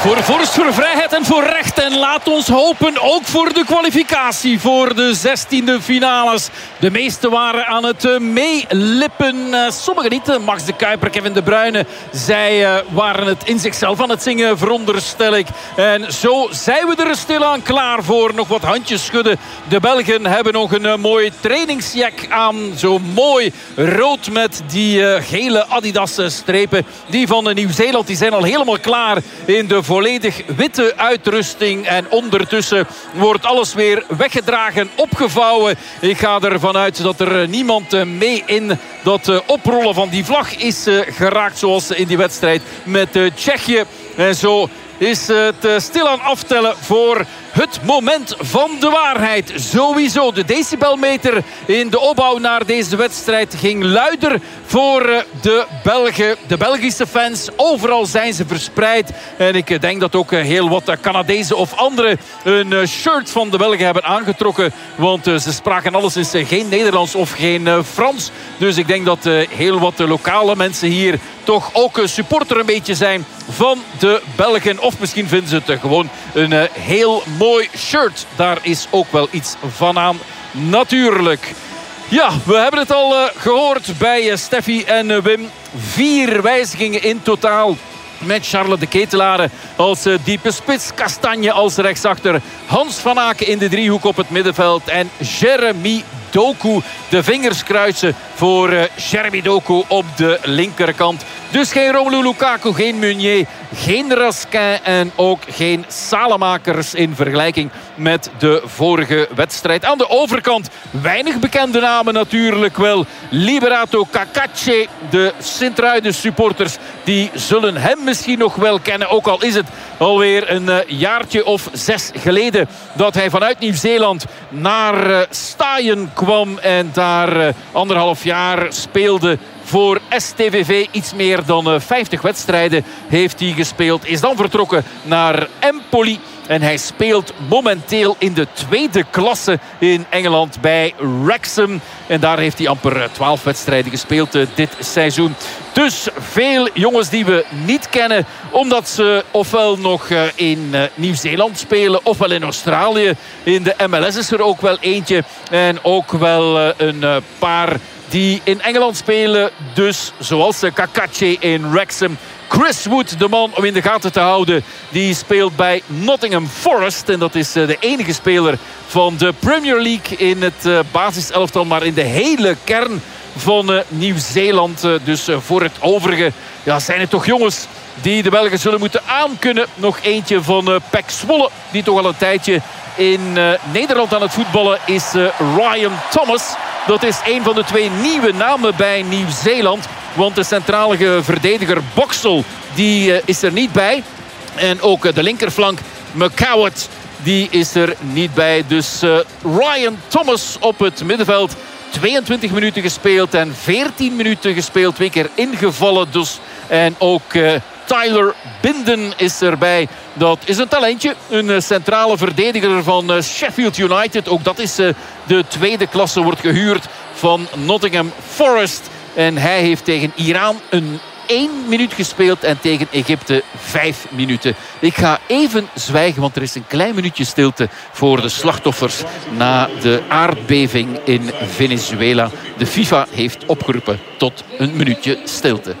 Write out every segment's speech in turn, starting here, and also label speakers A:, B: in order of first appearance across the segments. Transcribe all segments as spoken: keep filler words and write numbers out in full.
A: Voor vorst, voor vrijheid en voor recht. En laat ons hopen, ook voor de kwalificatie voor de zestiende finales. De meesten waren aan het meelippen. Sommigen niet. Max de Kuiper, Kevin De Bruyne. Zij waren het in zichzelf aan het zingen, veronderstel ik. En zo zijn we er stilaan klaar voor. Nog wat handjes schudden. De Belgen hebben nog een mooi trainingsjack aan. Zo mooi rood met die gele Adidas strepen. Die van Nieuw-Zeeland, die zijn al helemaal klaar in de volledig witte uitrusting. En ondertussen wordt alles weer weggedragen, opgevouwen. Ik ga ervan uit dat er niemand mee in dat oprollen van die vlag is geraakt. Zoals in die wedstrijd met Tsjechië. En zo is het stilaan aftellen voor het moment van de waarheid. Sowieso, de decibelmeter in de opbouw naar deze wedstrijd ging luider voor de Belgen. De Belgische fans, overal zijn ze verspreid. En ik denk dat ook heel wat Canadezen of anderen een shirt van de Belgen hebben aangetrokken. Want ze spraken alleszins geen Nederlands of geen Frans. Dus ik denk dat heel wat lokale mensen hier toch ook supporter een beetje zijn van de Belgen. Of misschien vinden ze het gewoon een heel mooi shirt. Daar is ook wel iets van aan, natuurlijk. Ja, we hebben het al uh, gehoord bij uh, Steffi en uh, Wim. Vier wijzigingen in totaal. Met Charles de Ketelaere als uh, diepe spits. Kastanje als rechtsachter. Hans van Aken in de driehoek op het middenveld. En Jeremy Doku. De vingers kruisen voor uh, Jeremy Doku op de linkerkant. Dus geen Romelu Lukaku, geen Meunier, geen Raskin en ook geen Salemakers in vergelijking met de vorige wedstrijd. Aan de overkant weinig bekende namen natuurlijk wel. Liberato Cacace, de Sint-Truiden supporters, die zullen hem misschien nog wel kennen. Ook al is het alweer een uh, jaartje of zes geleden dat hij vanuit Nieuw-Zeeland naar uh, Staaien kwam en daar uh, anderhalf jaar speelde voor S T V V. Iets meer dan vijftig wedstrijden heeft hij gespeeld. Is dan vertrokken naar Empoli. En hij speelt momenteel in de tweede klasse in Engeland bij Wrexham. En daar heeft hij amper twaalf wedstrijden gespeeld uh, dit seizoen. Dus veel jongens die we niet kennen. Omdat ze ofwel nog uh, in uh, Nieuw-Zeeland spelen. Ofwel in Australië. In de M L S is er ook wel eentje. En ook wel uh, een uh, paar die in Engeland spelen. Dus zoals uh, Cacace in Wrexham. Chris Wood, de man om in de gaten te houden. Die speelt bij Nottingham Forest. En dat is de enige speler van de Premier League in het basiselftal. Maar in de hele kern van Nieuw-Zeeland. Dus voor het overige ja, zijn het toch jongens die de Belgen zullen moeten aankunnen. Nog eentje van uh, Pek Zwolle. Die toch al een tijdje in uh, Nederland aan het voetballen is uh, Ryan Thomas. Dat is een van de twee nieuwe namen bij Nieuw-Zeeland. Want de centrale verdediger Boxall, die uh, is er niet bij. En ook uh, de linkerflank McCowett, die is er niet bij. Dus uh, Ryan Thomas op het middenveld. tweeëntwintig minuten gespeeld en veertien minuten gespeeld. Twee keer ingevallen dus. En ook uh, Tyler Binden is erbij. Dat is een talentje. Een centrale verdediger van Sheffield United. Ook dat is de tweede klasse. Wordt gehuurd van Nottingham Forest. En hij heeft tegen Iran een één minuut gespeeld. En tegen Egypte vijf minuten. Ik ga even zwijgen, want er is een klein minuutje stilte voor de slachtoffers na de aardbeving in Venezuela. De FIFA heeft opgeroepen tot een minuutje stilte.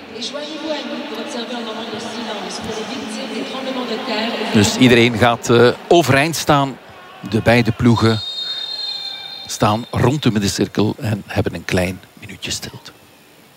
A: Dus iedereen gaat uh, overeind staan. De beide ploegen staan rond de middencirkel en hebben een klein minuutje stilte.